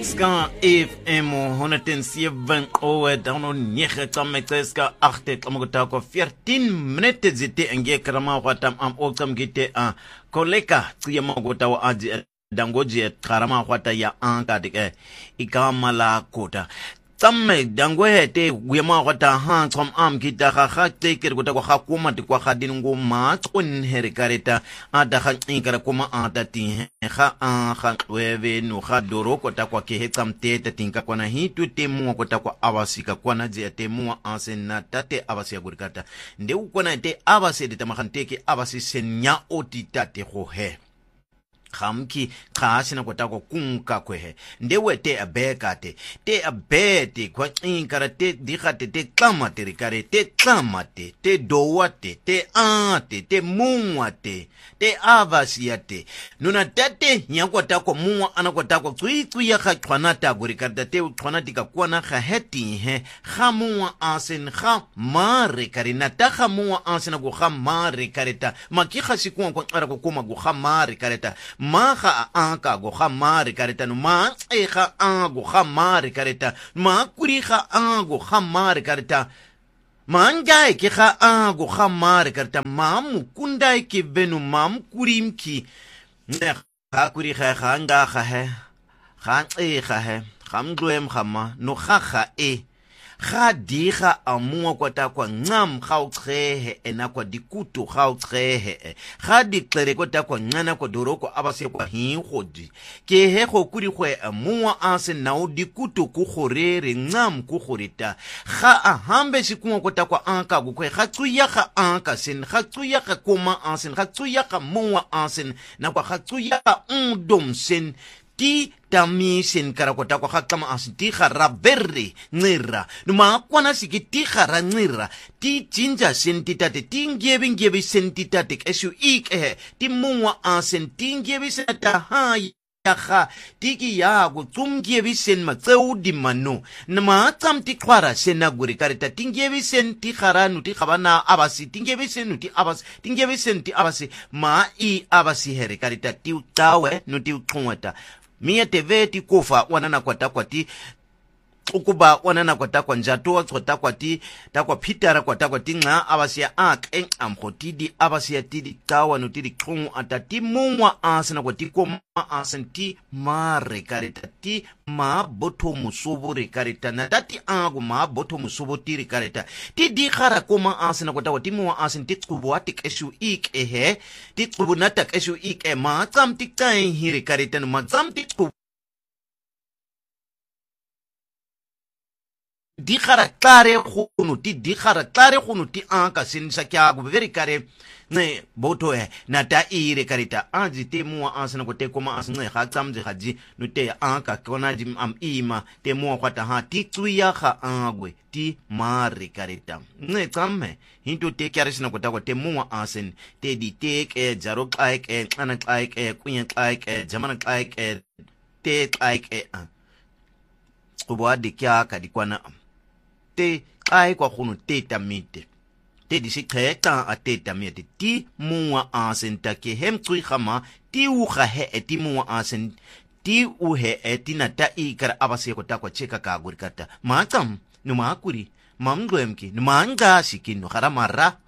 Ska FM 107 owe dan on 9 tsametse ska 8 tsamogota ko 14 minute zite enge krama kwatam am okam gite a koleka tsiya mogota wa aji dangoji krama kwata ya anka de ikamala kota tsamme dangwe hete gwema kwata ha tsom am kita ga teke kota kwa kuma de kwa gadin ngo ma tson herikareta ada ga inkara kuma ata ti ga ga weve no ga doro kota kwa ke hetsamtete tinka kwana hitu temu kota kwa awasika kwana je temu ansenna tate awasia gurikata nde ukona te awase de tamahanteke awasi senya otitate go he Hamki khasina kotako kunka kwehe ndewe te abekate te abete kwa inkara te dikate te klamate rikare te klamate te dowate te ate te muwate te avasiate nuna tate nyakotako muwa anakotako tsui ya khwanata gurikata te khwanatika kwana kha heti he khamuwa asen kha mare karina ta khamuwa asena go kha mare kareta makikha sikwa kwa ara ko kuma go kha mare kareta ma kha anka go kha mare kareta no ma kha go kha mare kareta ma kuri kha go kha mare kareta manjai ke kha go kha mare kareta mam kundai ke benu mam kurimki ne kha kuri kha nga kha he kha kha he khamdwem khama no kha ga diga amua kwata kwa ngam gautrehe ena kwa dikutu gautrehe ga diklere kwata kwa ngana kwa doroko abase kwa hingodi ke he go kuri kwe amua ase nao dikutu ku gorere ngam ku gorita ga ahambe sikuma kwata kwa anka gukwe ga tsuya ga anka sen ga tsuya ga koma ansen ga tsuya ga mua ansen na kwa ga tsuya undom sen ti tamisen karakota kwa kama asiti kharaberre ngira numa kwana siki ti khara ngira ti jinja sentitate ti ngebe sentitate esu ik ti muwa asen ngebe senta ha ya kha tiki ya go tsumgebe sen matseu di mano numa tsamti khwara sena guri karita tingebe sen ti kharanu ti khabana abasi tingebe sen ti abasi tingebe sen ti abasi ma I abasi here karita ti utawe no ti ukhwata Mia TV ti kofa wanana kwa ti ukuba wanana kwa njato kwa ti takwa pitara kwa ti nga abasia amkhotidi abasia tidi kawa no tidi khungu atati mumwa asana kwa ti koma asanti mare karita ti ma botho musubu re karita na tati angu ma botho musubu tiri karita ti di khara koma asana kwa ti mumwa asanti tsubu atik esu ik ti tsubu natak esu ik ma tsamti kai hiri karita ma tsamti tsubu dikhara klare khunu ti anka sinsa kya go very kare ne boto na ta ire karita anji te muwa ansana ko te koma asne kha tsamje khaji no te anka kona jim am ima te muwa kwata ha ti tsuya kha angwe ti mari karita ne tsamme hinto te kyarisna ko ta ko te muwa asen te di te ke jaro klaik ana klaik kunya klaik jamana klaik te klaik ubwa de kya ka dikwana te kai kwa khunu te tamite te di sikheta ate tamite ti muwa asenta ke hem tsui khama ti u kha he ti muwa asen ti u he etina ta ikara abase ko ta kwa cheka ka gurikata ma tsam no ma kuri mamgwemki no manga sikino kharamara